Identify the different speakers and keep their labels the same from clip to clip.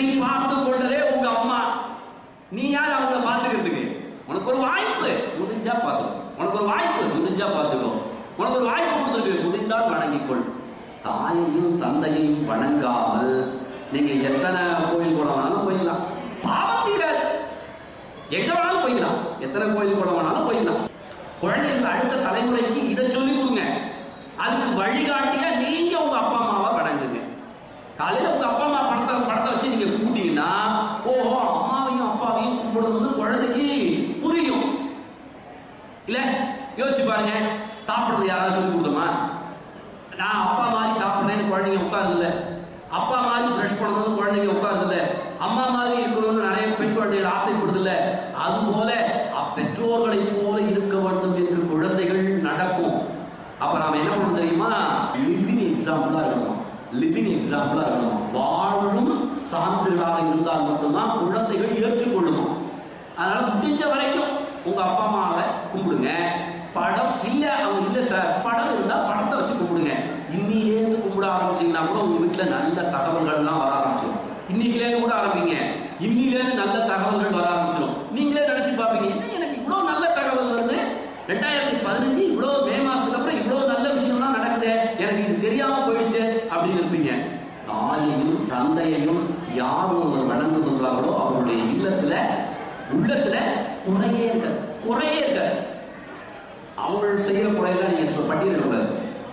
Speaker 1: உன்னை பார்த்து கொண்டதே உங்க அம்மா. நீ யார் அவங்கள பார்த்துக்கிறதுக்கு? உனக்கு ஒரு வாய்ப்பு முடிஞ்சா பார்த்துக்கோ. உனக்கு ஒரு வாய்ப்பு முடிஞ்சா பார்த்துக்கோ. உனக்கு ஒரு வாய்ப்பு கொடுத்துருக்கு, முடிந்தால் வணங்கிக்கொள். தாயையும் தந்தையையும் வணங்காமல் நீங்க எத்தனை கோயில் கூட வேணாலும் போய்க்கலாம், பாவம் தீராது. எங்க வேணாலும் போய்க்கலாம், எத்தனை கோயில் கூட வேணாலும் போய்க்கலாம். குழந்தைகள் அடுத்த தலைமுறைக்கு இதை சொல்லி கொடுங்க. அதுக்கு வழிகாட்டியா நீங்க உங்க அப்பா அம்மாவை வணங்குங்க. காலையில உங்க அப்பா அம்மா படத்தை வச்சு நீங்க கும்பிட்டீங்கன்னா, ஓஹோ அம்மாவையும் அப்பாவையும் கும்பிடணும்னு குழந்தைக்கு புரியும். இல்ல யோசிச்சு பாருங்க, சாப்பிடுறது யாராவது சொல்லி கொடுத்தோமா? நான் அப்பா மாதிரி சாப்பிடுறேன்னு குழந்தைங்க உட்காருது இல்ல, அப்பா மாதிரி பிரஷ் பண்ணணும்னு குழந்தைங்க உட்காருது இல்ல, அம்மா மாதிரி இருக்கணும்னு நிறைய பெண் குழந்தைகள் ஆசைப்படுது இல்ல. அது போல பெற்றோர்களை போல இருக்க வேண்டும் என்று குழந்தைகள் நடக்கும். அப்ப நாம என்ன பண்ணணும் தெரியுமா? லிவிங் எக்ஸாம்பிளா இருக்கணும். லிவிங் எக்ஸாம்பிளா இருக்கணும். வாழும் சான்றுகளாக இருந்தால் மட்டும்தான் குழந்தைகள் ஏற்றுக்கொள்ளணும். அதனால முடிஞ்ச வரைக்கும் உங்க அப்பா அம்மாவை கும்பிடுங்க. படம் இல்ல, அவங்க இல்ல சார், படம் இருந்தா படத்தை வச்சு கும்பிடுங்க. இன்னிலேருந்து கும்பிட ஆரம்பிச்சீங்கன்னா கூட உங்க வீட்டுல நல்ல தகவல்கள் எல்லாம் வர ஆரம்பிச்சிடும். இன்னைக்குலேருந்து கூட ஆரம்பிங்க, இன்னிலேருந்து நல்ல தகவல்கள் வர ஆரம்பிச்சிடும். நீங்களே நினைச்சு பார்ப்பீங்க, என்ன எனக்கு இவ்வளவு நல்ல தகவல் வருது, 2015 இவ்வளவு மே மாசத்துக்கு அப்புறம் இவ்வளவு நல்ல விஷயம்லாம் நடக்குது, எனக்கு இது தெரியாம போயிடுச்சு அப்படின்னு இருப்பீங்க. தாயையும் தந்தையையும் யார் ஒருவர் வணங்குகின்றார்களோ அவருடைய இல்லத்துல உள்ளத்துல குறையே இருக்க. அவங்க செய்யற குறையெல்லாம் நீங்க பட்டியலிட கூடாது.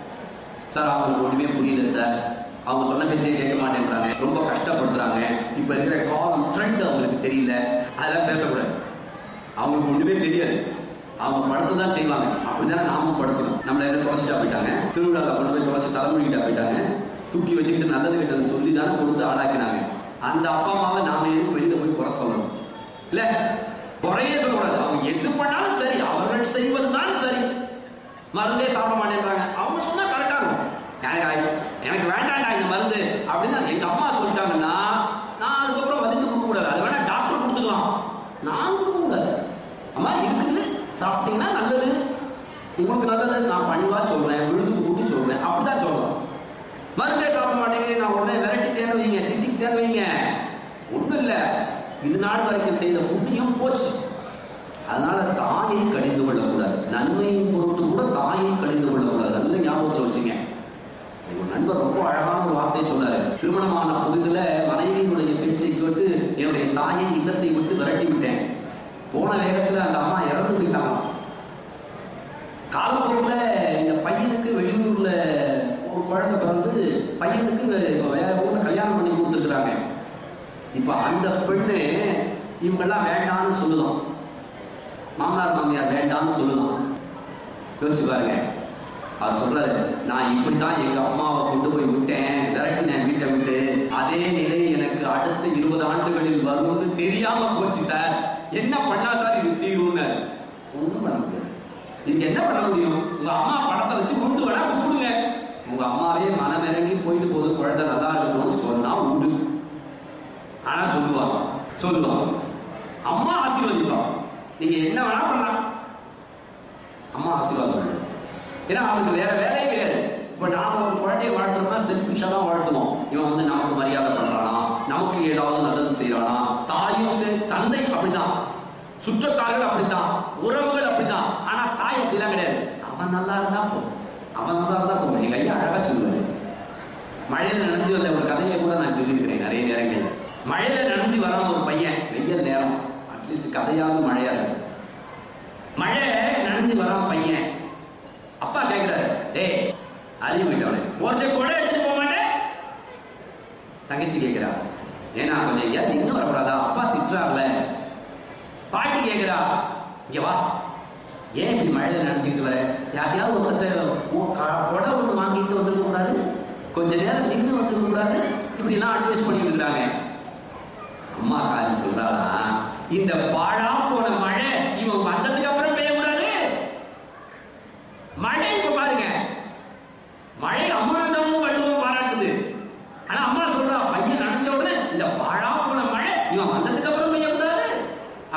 Speaker 1: சார் அவங்களுக்கு ஒண்ணுமே புரியல சார், அவங்க சொன்ன பேச்சே கேட்க மாட்டேன்றாங்க, ரொம்ப கஷ்டப்படுத்துறாங்க, இப்ப இருக்கிற காலம் ட்ரெண்ட் அவங்களுக்கு தெரியல, அதெல்லாம் பேசக்கூடாது. அவங்களுக்கு ஒண்ணுமே தெரியாது, அவங்க படுத்து தான் செய்வாங்க. அப்படிதானே நாமும் படுத்தணும். நம்மள எல்லாம் தொலைச்சிட்டா போயிட்டாங்க, திருவிழாவில் கொண்டு போய் தொலைச்சி தலைமுடிக்கிட்டா போயிட்டாங்க, தூக்கி வச்சுக்கிட்டு நல்லது கெட்டது சொல்லி தானே கொடுத்து ஆளாக்கினாங்க. அந்த அப்பா அம்மாவை நாம எதுவும் வெளியில போய் குறை சொல்லணும் இல்ல, குறையே சொல்லக்கூடாது. அவங்க எது பண்ணாலும் சரி, அவர்கள் செய்வது தான் சரி. மருந்தே சாப்பிட மாட்டேன்றாங்க, அவங்க சொன்னா கரெக்டா இருக்கும். எனக்கு வேண்டாண்டா இந்த மருந்து அப்படின்னு எங்க அம்மா சொல்லிட்டாங்கன்னா நான் அதுக்கப்புறம் வந்து கொடுக்க கூடாது. அது வேணா டாக்டர் கொடுத்துக்கலாம், நான் கொடுக்க கூடாது. அம்மா இருக்குது, சாப்பிட்டீங்கன்னா நல்லது, உங்களுக்கு நல்லது, நான் பணிவா சொல்றேன், விழுது கூட்டி சொல்றேன், அப்படிதான் சொல்றேன். மருந்தே சாப்பிட மாட்டேங்கிறேன், நான் உடனே விரட்டிட்டேன்னு வைங்க, திட்டிக்கிட்டேன்னு வைங்க, ஒண்ணும் இல்ல, இது நாள் வரைக்கும் செய்த புண்ணியம் போச்சு. அதனால தாயை கடிந்து கொள்ளக்கூடாது, நன்மையின் பொருட்டு கூட தாயை கடிந்து கொள்ளக்கூடாது. நல்ல ஞாபகத்தில் வச்சுங்க. ஒரு நண்பர் ரொம்ப அழகான ஒரு வார்த்தை சொன்னாரு. திருமணமான புதிதுல மனைவியினுடைய பேச்சை கேட்டு என்னுடைய தாயை இல்லத்தை விட்டு விரட்டி விட்டேன். போன வேகத்துல அந்த அம்மா இறந்து போயிட்டாங்க. காலப்போக்குல இந்த பையனுக்கு வெளியூர்ல ஒரு குழந்தை பிறந்து பையனுக்கு வேற ஊர்ல கல்யாணம் பண்ணி கொடுத்துருக்குறாங்க. இப்ப அந்த பெண்ணு இவங்கெல்லாம் வேண்டான்னு சொல்லுதான், மாமனார் மாமியார் வேண்டான்னு சொல்லுதான். யோசிச்சு பாருங்க. அவர் சொல்றாரு, நான் இப்படித்தான் எங்க அம்மாவை கொண்டு போய் விட்டேன், விரட்டினேன் வீட்டை விட்டு, அதே நிலை எனக்கு அடுத்த 20 ஆண்டுகளில் வரும்னு தெரியாம போச்சு சார், என்ன பண்ணா சார் இது தீர்வுன்னு? ஒண்ணும் பண்ண முடியாது. இதுக்கு என்ன பண்ண முடியும்? உங்க அம்மா படத்தை வச்சு கொண்டு வேணா கும்பிடுங்க. உங்க அம்மாவே மனமிறங்கி போயிட்டு போது குழந்தை நல்லா இருக்கணும்னு சொன்னா உண்டு. ஆனா சொல்லுவாங்க அம்மா ஆசீர்வதிப்பாங்க. நீங்க என்ன வேணா பண்ணலாம், அம்மா ஆசீர்வாதம். ஏன்னா அவனுக்கு வேற வேலையே கிடையாது. இப்ப நாம ஒரு குழந்தைய வாழ்த்துறோம்னா செல்ஃபிஷா தான் வாழ்த்துவோம். இவன் வந்து நமக்கு மரியாதை பண்றானா, நமக்கு ஏதாவது நல்லது செய்யறானா. தாயும் சரி, தந்தை அப்படிதான், சுற்றத்தார்கள் அப்படித்தான், உறவுகள் அப்படித்தான். ஆனா தாய் அப்படிலாம் கிடையாது. அவன் நல்லா இருந்தா போதும். எங்க ஐயா அழகா சொல்லுவாரு. மழையில நனைஞ்சு வந்த ஒரு கதையை கூட நான் சொல்லியிருக்கிறேன் நிறைய நேரங்கள். மழையில நனைஞ்சு வர ஒரு பையன், வெயில் நேரம், அட்லீஸ்ட் கதையாவது மழையா இருக்கும். மழை நனைஞ்சு வர பையன் அப்பா கேட்கிறாரு, டேய் அறிவு விட்டவனே, போச்ச கூட எடுத்துட்டு போக மாட்டேன். தங்கச்சி கேட்கிறா, ஏன்னா கொஞ்சம் எங்கேயாவது இன்னும் வரக்கூடாதா, அப்பா திட்டுறாருல. பாட்டி கேட்கிறா, இங்க வா, ஏன் இப்படி மழையில நினைச்சுக்கிட்டு வர, யாரையாவது ஒருத்தர் கொடை ஒன்று வாங்கிட்டு வந்துருக்க கூடாது, கொஞ்ச நேரம் நின்று வந்துருக்க கூடாது, இப்படி எல்லாம் அட்வைஸ் பண்ணிட்டு இருக்கிறாங்க. அம்மா காலி சொல்றாளா, இந்த பாழா